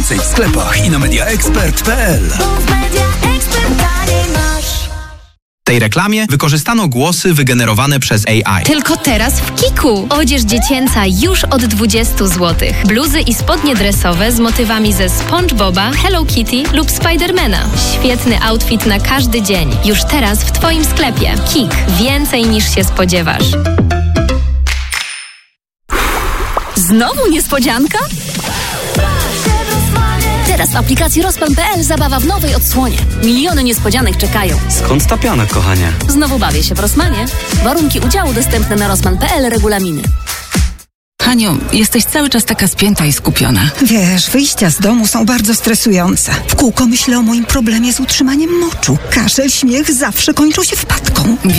Więcej w sklepach i na mediaexpert.pl. W tej reklamie wykorzystano głosy wygenerowane przez AI. Tylko teraz w Kiku. Odzież dziecięca już od 20 zł. Bluzy i spodnie dresowe z motywami ze SpongeBoba, Hello Kitty lub Spidermana. Świetny outfit na każdy dzień. Już teraz w Twoim sklepie. Kik. Więcej niż się spodziewasz. Znowu niespodzianka? Teraz w aplikacji Rosman.pl zabawa w nowej odsłonie. Miliony niespodzianek czekają. Skąd ta piana, kochanie? Znowu bawię się w Rosmanie. Warunki udziału dostępne na Rosman.pl, regulaminy. Haniu, jesteś cały czas taka spięta i skupiona. Wiesz, wyjścia z domu są bardzo stresujące. W kółko myślę o moim problemie z utrzymaniem moczu. Kaszel, śmiech zawsze kończą się wpadką.